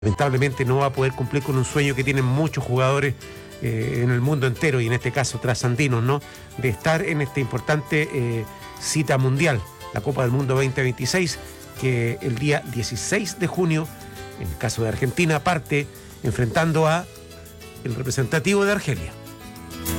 lamentablemente no va a poder cumplir con un sueño que tienen muchos jugadores en el mundo entero, y en este caso trasandinos, ¿no?, de estar en esta importante cita mundial, la Copa del Mundo 2026, que el día 16 de junio, en el caso de Argentina, parte enfrentando a el representativo de Argelia.